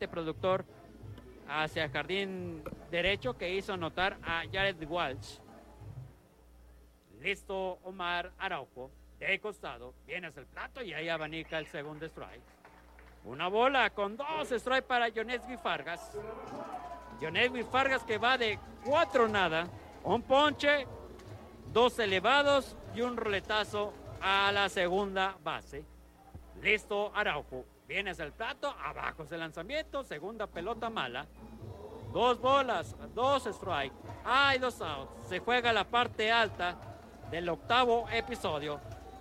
productor hacia el jardín derecho que hizo anotar a Jared Walsh. Listo Omar Araujo, de costado, viene hacia el plato y ahí abanica el segundo strike. Una bola con 2 strikes para Yonesby Fargas. Yonesby Fargas que va de 4 nada, un ponche, 2 elevados y un roletazo a la segunda base. Listo Araujo, viene hacia el plato, abajo es el lanzamiento, segunda pelota mala. 2 bolas, 2 strikes, hay 2 outs. Se juega la parte alta del octavo episodio.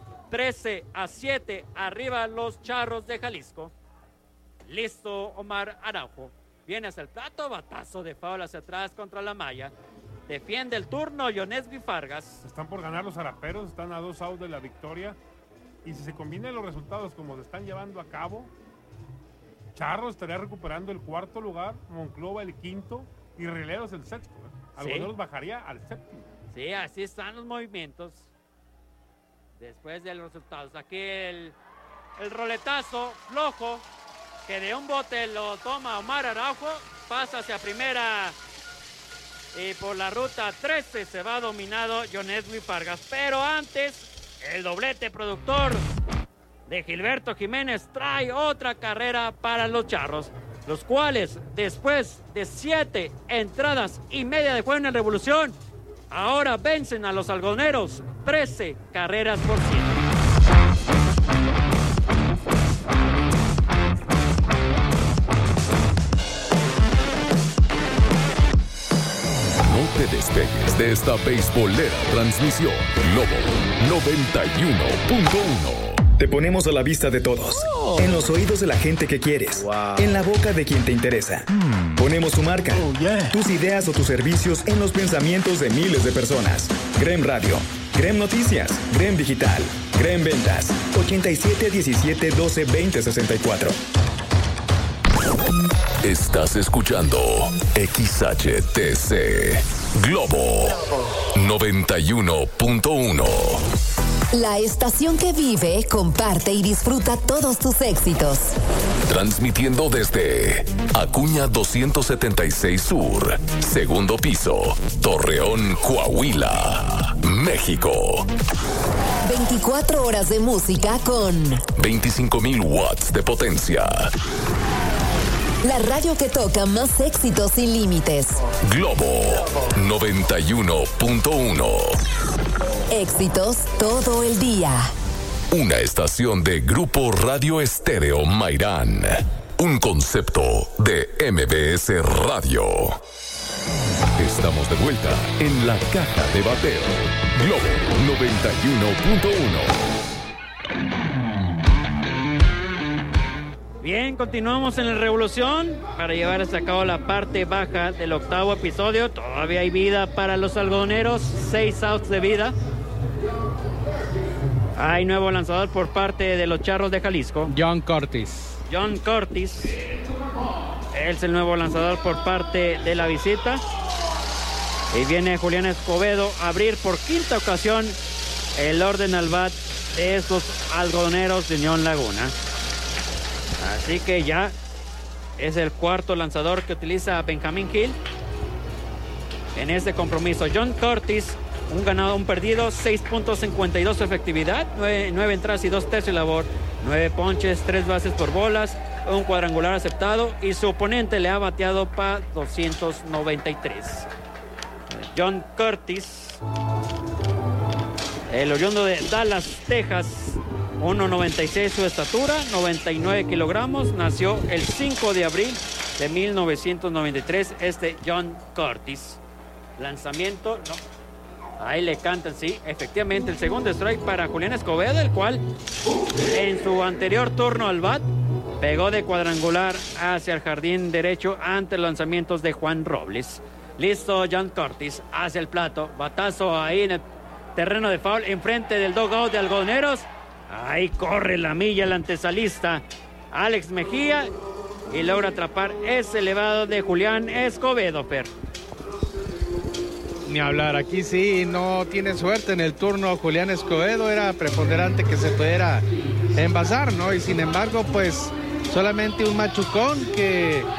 13-7 arriba los Charros de Jalisco. Listo Omar Araujo, viene hacia el plato, batazo de foul hacia atrás contra la malla. Defiende el turno Yonesby Fargas. Están por ganar los Araperos, están a 2 outs de la victoria. Y si se combinan los resultados como se están llevando a cabo, Charros estaría recuperando el 4º lugar, Monclova el 5º y Rieleros el 6º. Algodoneros bajaría al 7º. Sí, así están los movimientos. Después de los resultados. Aquí el roletazo flojo que de un bote lo toma Omar Araujo. Pasa hacia primera y por la ruta 13 se va dominado Yonesby Fargas. Pero antes, el doblete productor de Gilberto Jiménez trae otra carrera para los Charros, los cuales después de 7 entradas y media de juego en Revolución, ahora vencen a los algodoneros 13 carreras por 7. No te despegues de esta beisbolera transmisión. Globo 91.1. Te ponemos a la vista de todos, en los oídos de la gente que quieres, en la boca de quien te interesa. Ponemos tu marca, tus ideas o tus servicios en los pensamientos de miles de personas. Grem Radio, Grem Noticias, Grem Digital, Grem Ventas, 87 17 12 20 64. Estás escuchando XHTC Globo 91.1. La estación que vive, comparte y disfruta todos tus éxitos. Transmitiendo desde Acuña 276 Sur, segundo piso, Torreón, Coahuila, México. 24 horas de música con 25,000 watts de potencia. La radio que toca más éxitos sin límites. Globo 91.1. Éxitos todo el día. Una estación de Grupo Radio Estéreo Mairán. Un concepto de MBS Radio. Estamos de vuelta en la caja de bateo. Globo 91.1. Bien, continuamos en la Revolución para llevar hasta cabo la parte baja del octavo episodio. Todavía hay vida para los algodoneros, 6 outs de vida. Hay nuevo lanzador por parte de los Charros de Jalisco. John Curtis. Él es el nuevo lanzador por parte de la visita. Y viene Julián Escobedo a abrir por quinta ocasión el orden al bat de estos algodoneros de Unión Laguna. Así que ya es el cuarto lanzador que utiliza Benjamín Gil en este compromiso. John Curtis, un ganado, un perdido, 6.52 efectividad, 9 entradas y 2 tercios labor, 9 ponches, 3 bases por bolas, un cuadrangular aceptado y su oponente le ha bateado para 293. John Curtis, el oriundo de Dallas, Texas, 1.96 su estatura, 99 kilogramos, nació el 5 de abril de 1993, John Curtis. Lanzamiento, no. Ahí le cantan, sí, efectivamente, el segundo strike para Julián Escobedo, el cual en su anterior turno al bat pegó de cuadrangular hacia el jardín derecho ante los lanzamientos de Juan Robles. Listo John Curtis hacia el plato, batazo ahí en el terreno de foul, enfrente del dugout de algodoneros. Ahí corre la milla el antesalista Alex Mejía y logra atrapar ese elevado de Julián Escobedo, Per. Ni hablar, aquí sí no tiene suerte en el turno. Julián Escobedo era preponderante que se pudiera envasar, ¿no? Y sin embargo, pues solamente un machucón que